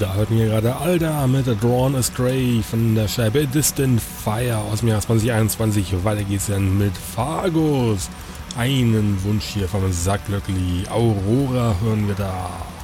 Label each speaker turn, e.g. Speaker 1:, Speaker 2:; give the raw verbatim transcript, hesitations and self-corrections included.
Speaker 1: Da hörten wir gerade Alda mit Drawn Astray von der Scheibe Distant Fire aus dem Jahr zwanzig einundzwanzig. Weiter geht's dann mit Fargus. Einen Wunsch hier vom Sack Löckli. Aurora hören wir da.